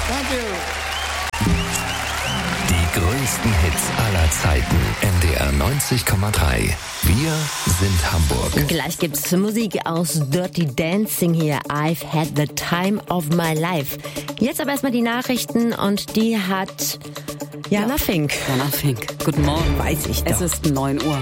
Thank you. Die größten Hits aller Zeiten. NDR 90,3. Wir sind Hamburg. Gleich gibt's Musik aus Dirty Dancing hier. I've had the time of my life. Jetzt aber erstmal die Nachrichten und die hat Jana Fink. Jana Fink. Guten Morgen. Weiß ich doch. Es ist 9 Uhr.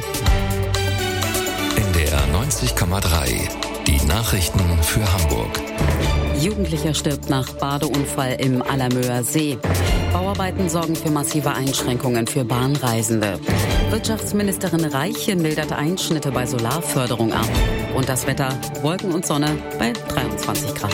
NDR 90,3. Die Nachrichten für Hamburg. Jugendlicher stirbt nach Badeunfall im Allermöer See. Bauarbeiten sorgen für massive Einschränkungen für Bahnreisende. Wirtschaftsministerin Reiche mildert Einschnitte bei Solarförderung ab. Und das Wetter, Wolken und Sonne bei 23 Grad.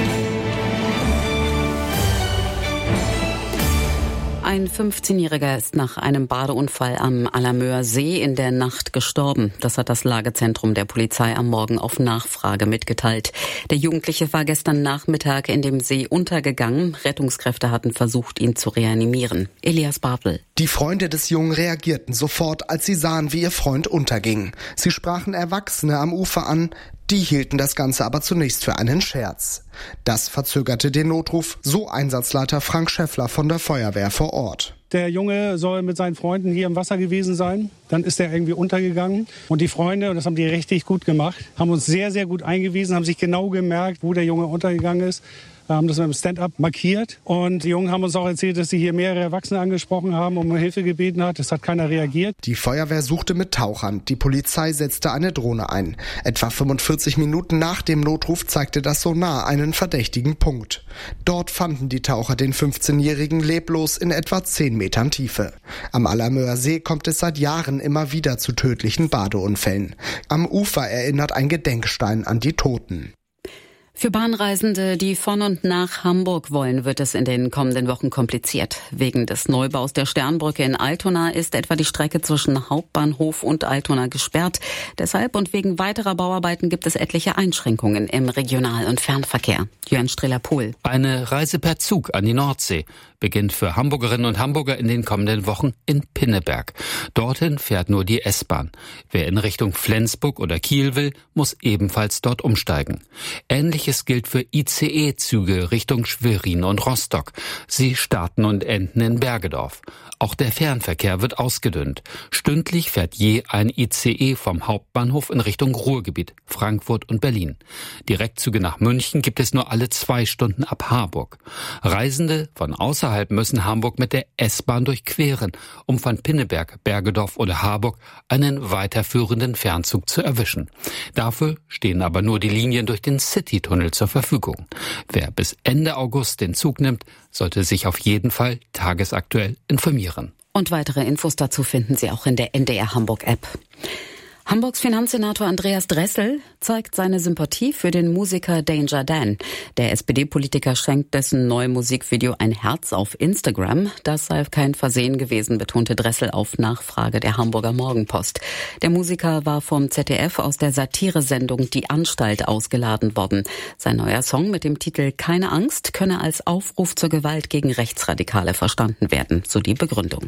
Ein 15-Jähriger ist nach einem Badeunfall am Allermöer See in der Nacht gestorben. Das hat das Lagezentrum der Polizei am Morgen auf Nachfrage mitgeteilt. Der Jugendliche war gestern Nachmittag in dem See untergegangen. Rettungskräfte hatten versucht, ihn zu reanimieren. Elias Bartel. Die Freunde des Jungen reagierten sofort, als sie sahen, wie ihr Freund unterging. Sie sprachen Erwachsene am Ufer an. Die hielten das Ganze aber zunächst für einen Scherz. Das verzögerte den Notruf, so Einsatzleiter Frank Schäffler von der Feuerwehr vor Ort. Der Junge soll mit seinen Freunden hier im Wasser gewesen sein. Dann ist er irgendwie untergegangen. Und die Freunde, und das haben die richtig gut gemacht, haben uns sehr, sehr gut eingewiesen, haben sich genau gemerkt, wo der Junge untergegangen ist. Haben das mit dem Stand-up markiert. Und die Jungen haben uns auch erzählt, dass sie hier mehrere Erwachsene angesprochen haben, um Hilfe gebeten hat. Es hat keiner reagiert. Die Feuerwehr suchte mit Tauchern. Die Polizei setzte eine Drohne ein. Etwa 45 Minuten nach dem Notruf zeigte das Sonar einen verdächtigen Punkt. Dort fanden die Taucher den 15-Jährigen leblos in etwa 10 Metern Tiefe. Am Allermöer See kommt es seit Jahren immer wieder zu tödlichen Badeunfällen. Am Ufer erinnert ein Gedenkstein an die Toten. Für Bahnreisende, die von und nach Hamburg wollen, wird es in den kommenden Wochen kompliziert. Wegen des Neubaus der Sternbrücke in Altona ist etwa die Strecke zwischen Hauptbahnhof und Altona gesperrt. Deshalb und wegen weiterer Bauarbeiten gibt es etliche Einschränkungen im Regional- und Fernverkehr. Jörn Strehler-Pohl. Eine Reise per Zug an die Nordsee beginnt für Hamburgerinnen und Hamburger in den kommenden Wochen in Pinneberg. Dorthin fährt nur die S-Bahn. Wer in Richtung Flensburg oder Kiel will, muss ebenfalls dort umsteigen. Ähnliches gilt für ICE-Züge Richtung Schwerin und Rostock. Sie starten und enden in Bergedorf. Auch der Fernverkehr wird ausgedünnt. Stündlich fährt je ein ICE vom Hauptbahnhof in Richtung Ruhrgebiet, Frankfurt und Berlin. Direktzüge nach München gibt es nur alle 2 Stunden ab Harburg. Reisende von außerhalb müssen Hamburg mit der S-Bahn durchqueren, um von Pinneberg, Bergedorf oder Harburg einen weiterführenden Fernzug zu erwischen. Dafür stehen aber nur die Linien durch den Citytunnel zur Verfügung. Wer bis Ende August den Zug nimmt, sollte sich auf jeden Fall tagesaktuell informieren. Und weitere Infos dazu finden Sie auch in der NDR Hamburg App. Hamburgs Finanzsenator Andreas Dressel zeigt seine Sympathie für den Musiker Danger Dan. Der SPD-Politiker schenkt dessen neuem Musikvideo ein Herz auf Instagram. Das sei kein Versehen gewesen, betonte Dressel auf Nachfrage der Hamburger Morgenpost. Der Musiker war vom ZDF aus der Satiresendung Die Anstalt ausgeladen worden. Sein neuer Song mit dem Titel Keine Angst könne als Aufruf zur Gewalt gegen Rechtsradikale verstanden werden, so die Begründung.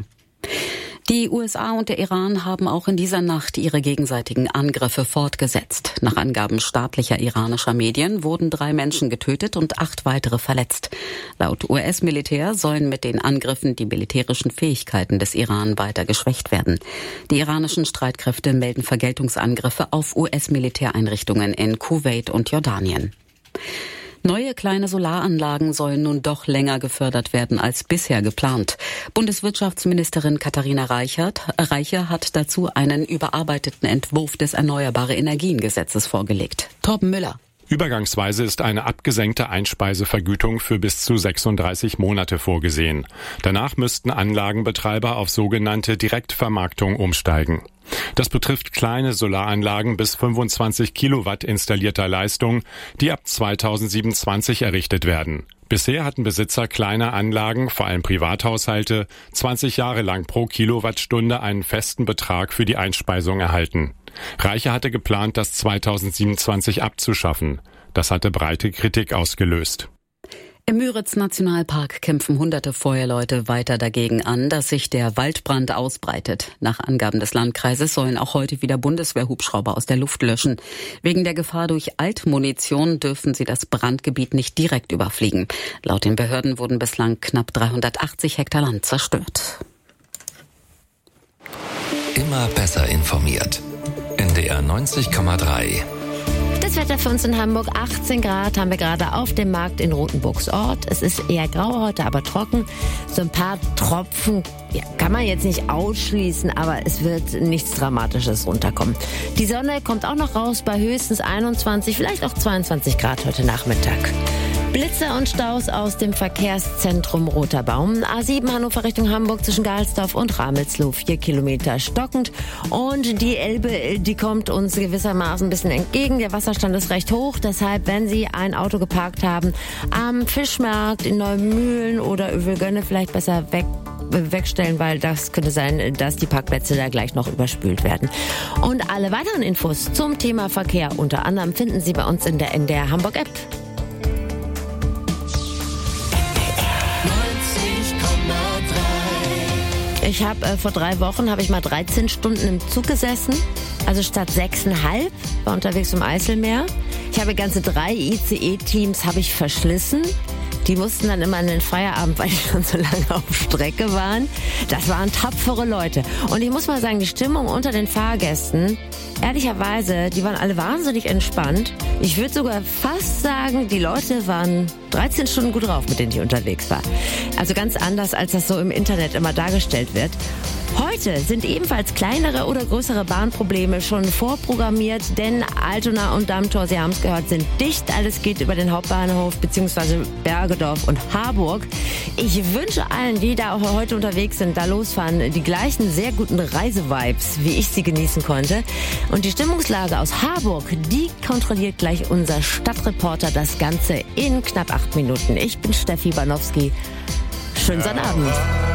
Die USA und der Iran haben auch in dieser Nacht ihre gegenseitigen Angriffe fortgesetzt. Nach Angaben staatlicher iranischer Medien wurden 3 Menschen getötet und 8 weitere verletzt. Laut US-Militär sollen mit den Angriffen die militärischen Fähigkeiten des Iran weiter geschwächt werden. Die iranischen Streitkräfte melden Vergeltungsangriffe auf US-Militäreinrichtungen in Kuwait und Jordanien. Neue kleine Solaranlagen sollen nun doch länger gefördert werden als bisher geplant. Bundeswirtschaftsministerin Katharina Reiche hat dazu einen überarbeiteten Entwurf des Erneuerbare-Energien-Gesetzes vorgelegt. Torben Müller. Übergangsweise ist eine abgesenkte Einspeisevergütung für bis zu 36 Monate vorgesehen. Danach müssten Anlagenbetreiber auf sogenannte Direktvermarktung umsteigen. Das betrifft kleine Solaranlagen bis 25 Kilowatt installierter Leistung, die ab 2027 errichtet werden. Bisher hatten Besitzer kleiner Anlagen, vor allem Privathaushalte, 20 Jahre lang pro Kilowattstunde einen festen Betrag für die Einspeisung erhalten. Reiche hatte geplant, das 2027 abzuschaffen. Das hatte breite Kritik ausgelöst. Im Müritz-Nationalpark kämpfen hunderte Feuerleute weiter dagegen an, dass sich der Waldbrand ausbreitet. Nach Angaben des Landkreises sollen auch heute wieder Bundeswehrhubschrauber aus der Luft löschen. Wegen der Gefahr durch Altmunition dürfen sie das Brandgebiet nicht direkt überfliegen. Laut den Behörden wurden bislang knapp 380 Hektar Land zerstört. Immer besser informiert. NDR 90,3. Das Wetter für uns in Hamburg, 18 Grad haben wir gerade auf dem Markt in Rothenburgsort. Es ist eher grau heute, aber trocken. So ein paar Tropfen kann man jetzt nicht ausschließen, aber es wird nichts Dramatisches runterkommen. Die Sonne kommt auch noch raus bei höchstens 21, vielleicht auch 22 Grad heute Nachmittag. Blitze und Staus aus dem Verkehrszentrum Roter Baum. A7 Hannover Richtung Hamburg zwischen Galsdorf und Ramelsloh 4 Kilometer stockend. Und die Elbe, die kommt uns gewissermaßen ein bisschen entgegen. Der Wasserstand ist recht hoch. Deshalb, wenn Sie ein Auto geparkt haben, am Fischmarkt in Neumühlen oder Övelgönne vielleicht besser wegstellen, weil das könnte sein, dass die Parkplätze da gleich noch überspült werden. Und alle weiteren Infos zum Thema Verkehr unter anderem finden Sie bei uns in der NDR Hamburg App. Ich habe vor 3 Wochen mal 13 Stunden im Zug gesessen, also statt 6,5, war unterwegs zum Eiselmeer. Ich habe ganze 3 ICE-Teams verschlissen. Die mussten dann immer in den Feierabend, weil die schon so lange auf Strecke waren. Das waren tapfere Leute. Und ich muss mal sagen, die Stimmung unter den Fahrgästen, ehrlicherweise, die waren alle wahnsinnig entspannt. Ich würde sogar fast sagen, die Leute waren 13 Stunden gut drauf, mit denen ich unterwegs war. Also ganz anders, als das so im Internet immer dargestellt wird. Heute sind ebenfalls kleinere oder größere Bahnprobleme schon vorprogrammiert, denn Altona und Dammtor, Sie haben es gehört, sind dicht. Alles geht über den Hauptbahnhof bzw. Bergedorf und Harburg. Ich wünsche allen, die da auch heute unterwegs sind, da losfahren, die gleichen sehr guten Reisevibes, wie ich sie genießen konnte. Und die Stimmungslage aus Harburg, die kontrolliert gleich unser Stadtreporter, das Ganze in knapp 8 Minuten. Ich bin Steffi Banowski. Schönen Sonnabend.